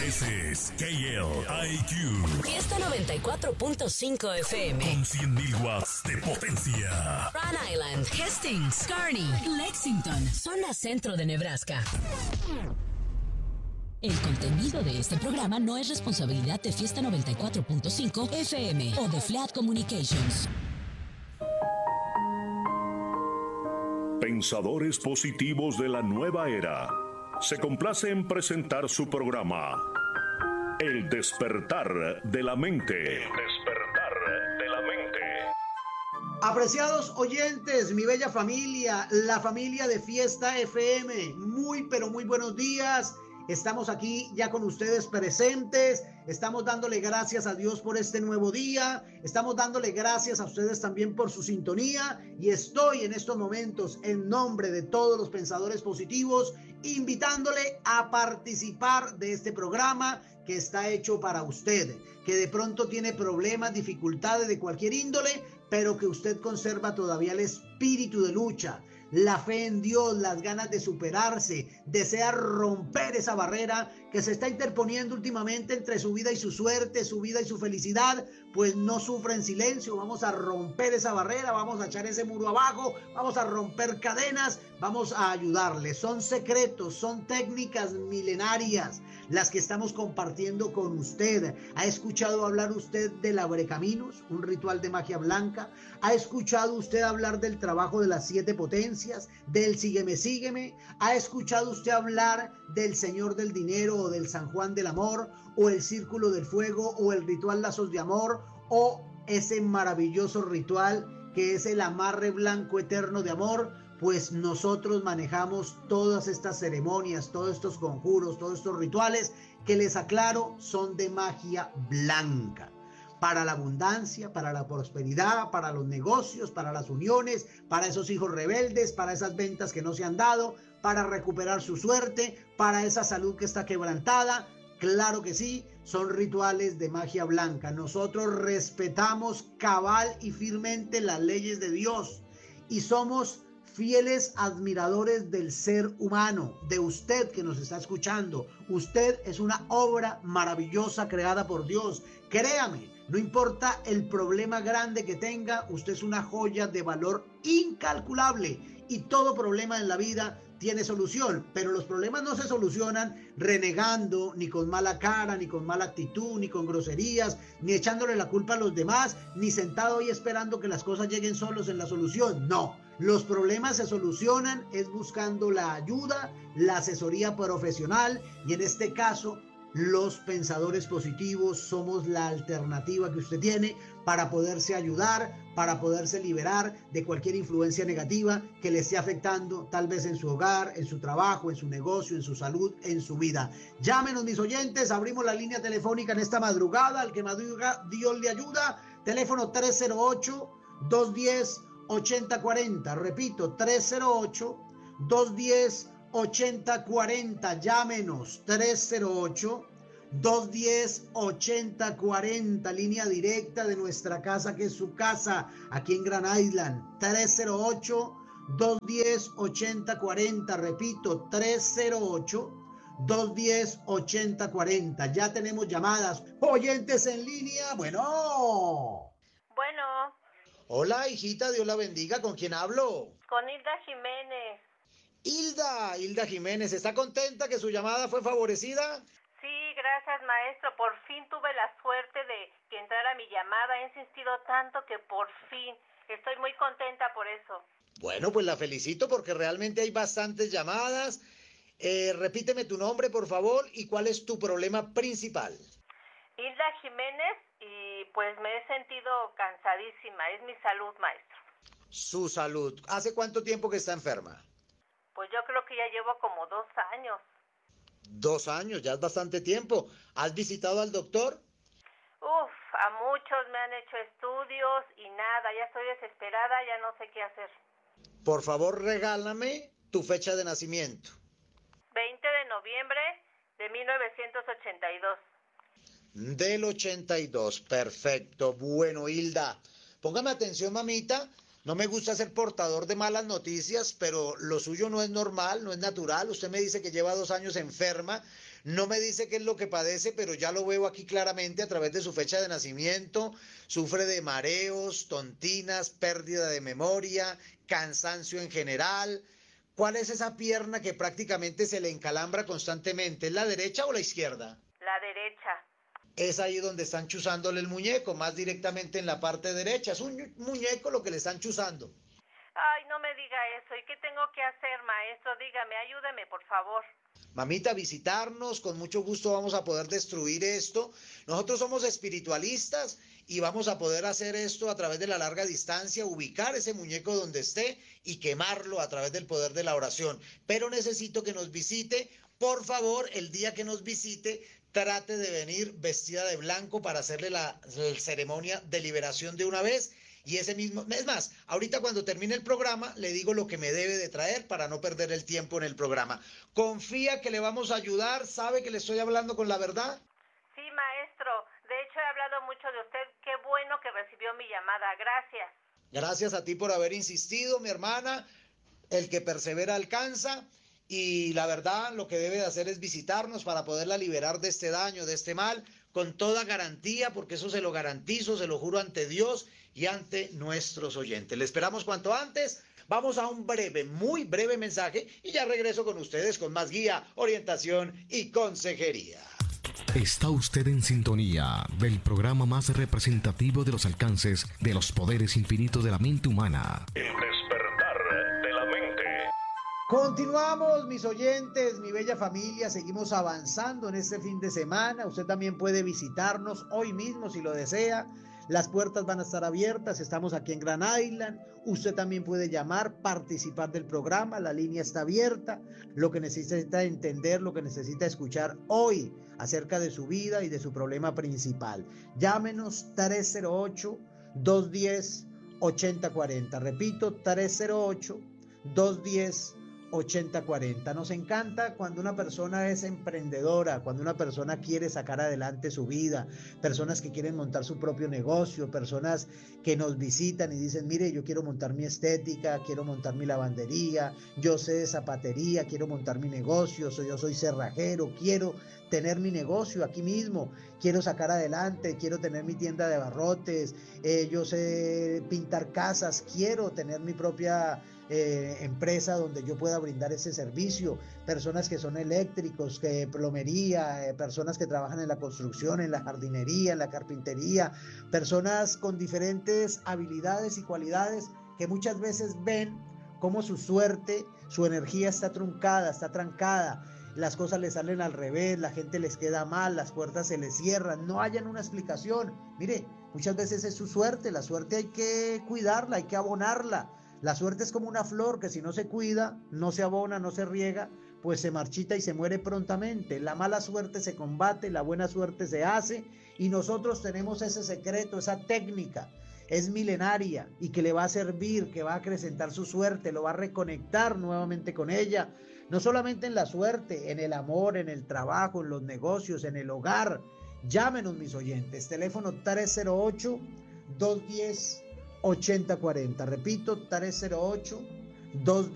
Ese es KLIQ. Fiesta 94.5 FM. Con 100.000 watts de potencia. Rhode Island, Hastings, Kearney, Lexington, zona centro de Nebraska. El contenido de este programa no es responsabilidad de Fiesta 94.5 FM o de Flat Communications. Pensadores positivos de la nueva era. Se complace en presentar su programa El despertar de la mente. El despertar de la mente. Apreciados oyentes, mi bella familia, la familia de Fiesta FM, muy pero muy buenos días. Estamos aquí ya con ustedes presentes, estamos dándole gracias a Dios por este nuevo día, estamos dándole gracias a ustedes también por su sintonía y estoy en estos momentos en nombre de todos los pensadores positivos invitándole a participar de este programa que está hecho para usted, que de pronto tiene problemas, dificultades de cualquier índole, pero que usted conserva todavía el espíritu de lucha, la fe en Dios, las ganas de superarse, desea romper esa barrera que se está interponiendo últimamente entre su vida y su suerte, su vida y su felicidad, pues no sufra en silencio. Vamos a romper esa barrera, vamos a echar ese muro abajo, vamos a romper cadenas, vamos a ayudarle. Son secretos, son técnicas milenarias las que estamos compartiendo con usted. ¿Ha escuchado hablar usted del abrecaminos, un ritual de magia blanca? ¿Ha escuchado usted hablar del trabajo de las 7 potencias, del sígueme, sígueme? ¿Ha escuchado usted hablar del Señor del Dinero o del San Juan del Amor o el Círculo del Fuego o el ritual Lazos de Amor o ese maravilloso ritual que es el amarre blanco eterno de amor? Pues nosotros manejamos todas estas ceremonias, todos estos conjuros, todos estos rituales que les aclaro son de magia blanca. Para la abundancia, para la prosperidad, para los negocios, para las uniones, para esos hijos rebeldes, para esas ventas que no se han dado, para recuperar su suerte, para esa salud que está quebrantada. Claro que sí, son rituales de magia blanca. Nosotros respetamos cabal y firmemente las leyes de Dios y somos fieles admiradores del ser humano, de usted que nos está escuchando. Usted es una obra maravillosa creada por Dios. Créame, no importa el problema grande que tenga, usted es una joya de valor incalculable y todo problema en la vida tiene solución, pero los problemas no se solucionan renegando, ni con mala cara, ni con mala actitud, ni con groserías, ni echándole la culpa a los demás, ni sentado ahí esperando que las cosas lleguen solos en la solución. No, los problemas se solucionan es buscando la ayuda, la asesoría profesional y en este caso los pensadores positivos somos la alternativa que usted tiene para poderse ayudar, para poderse liberar de cualquier influencia negativa que le esté afectando tal vez en su hogar, en su trabajo, en su negocio, en su salud, en su vida. Llámenos mis oyentes, abrimos la línea telefónica en esta madrugada, al que madruga Dios le ayuda, teléfono 308-210-8040, repito, 308-210-8040, llámenos 308-210-8040, línea directa de nuestra casa que es su casa aquí en Grand Island, 308-210-8040, repito, 308-210-8040. Ya tenemos llamadas, oyentes en línea. Bueno. Hola hijita, Dios la bendiga, ¿con quién hablo? Con Hilda Jiménez. Hilda Jiménez, ¿está contenta que su llamada fue favorecida? Sí, gracias maestro, por fin tuve la suerte de que entrara mi llamada, he insistido tanto que por fin, estoy muy contenta por eso. Bueno, pues la felicito porque realmente hay bastantes llamadas. Repíteme tu nombre por favor y cuál es tu problema principal. Hilda Jiménez, y pues me he sentido cansadísima, es mi salud maestro. Su salud, ¿hace cuánto tiempo que está enferma? Pues yo creo que ya llevo como 2 años. 2 años, ya es bastante tiempo. ¿Has visitado al doctor? A muchos me han hecho estudios y nada, ya estoy desesperada, ya no sé qué hacer. Por favor, regálame tu fecha de nacimiento. 20 de noviembre de 1982. Del 82, perfecto. Bueno, Hilda, póngame atención, mamita, No me gusta ser portador de malas noticias, pero lo suyo no es normal, no es natural. Usted me dice que lleva 2 años enferma, no me dice qué es lo que padece, pero ya lo veo aquí claramente a través de su fecha de nacimiento. Sufre de mareos, tontinas, pérdida de memoria, cansancio en general. ¿Cuál es esa pierna que prácticamente se le encalambra constantemente? ¿Es la derecha o la izquierda? La derecha. Es ahí donde están chuzándole el muñeco, más directamente en la parte derecha. Es un muñeco lo que le están chuzando. Ay, no me diga eso. ¿Y qué tengo que hacer, maestro? Dígame, ayúdeme, por favor. Mamita, visitarnos, con mucho gusto vamos a poder destruir esto. Nosotros somos espiritualistas y vamos a poder hacer esto a través de la larga distancia, ubicar ese muñeco donde esté y quemarlo a través del poder de la oración. Pero necesito que nos visite, por favor, el día que nos visite, trate de venir vestida de blanco para hacerle la ceremonia de liberación de una vez. Y ese mismo, es más, ahorita cuando termine el programa le digo lo que me debe de traer para no perder el tiempo en el programa. ¿Confía que le vamos a ayudar? ¿Sabe que le estoy hablando con la verdad? Sí, maestro. De hecho, he hablado mucho de usted. Qué bueno que recibió mi llamada. Gracias. Gracias a ti por haber insistido, mi hermana. El que persevera alcanza. Y la verdad, lo que debe de hacer es visitarnos para poderla liberar de este daño, de este mal, con toda garantía, porque eso se lo garantizo, se lo juro ante Dios y ante nuestros oyentes. Le esperamos cuanto antes. Vamos a un breve, muy breve mensaje y ya regreso con ustedes con más guía, orientación y consejería. Está usted en sintonía del programa más representativo de los alcances de los poderes infinitos de la mente humana. El despertar de la mente. Continuamos, mis oyentes, mi bella familia, seguimos avanzando en este fin de semana. Usted también puede visitarnos hoy mismo si lo desea. Las puertas van a estar abiertas, estamos aquí en Grand Island. Usted también puede llamar, participar del programa, la línea está abierta. Lo que necesita entender, lo que necesita escuchar hoy acerca de su vida y de su problema principal. Llámenos 308-210-8040. Repito, 308-210-8040. Nos encanta cuando una persona es emprendedora, cuando una persona quiere sacar adelante su vida, personas que quieren montar su propio negocio, personas que nos visitan y dicen, mire, yo quiero montar mi estética, quiero montar mi lavandería, yo sé de zapatería, quiero montar mi negocio, yo soy cerrajero, quiero tener mi negocio aquí mismo, quiero sacar adelante, quiero tener mi tienda de abarrotes, yo sé pintar casas, quiero tener mi propia empresa donde yo pueda brindar ese servicio, personas que son eléctricos, que plomería, personas que trabajan en la construcción, en la jardinería, en la carpintería, personas con diferentes habilidades y cualidades que muchas veces ven cómo su suerte, su energía está truncada, está trancada, las cosas les salen al revés, la gente les queda mal, las puertas se les cierran, no hayan una explicación. Mire, muchas veces es su suerte, la suerte hay que cuidarla, hay que abonarla. La suerte es como una flor que si no se cuida, no se abona, no se riega, pues se marchita y se muere prontamente. La mala suerte se combate, la buena suerte se hace y nosotros tenemos ese secreto, esa técnica, es milenaria y que le va a servir, que va a acrecentar su suerte, lo va a reconectar nuevamente con ella, no solamente en la suerte, en el amor, en el trabajo, en los negocios, en el hogar. Llámenos, mis oyentes, teléfono 308-210-8040. Repito, 308-210-8040.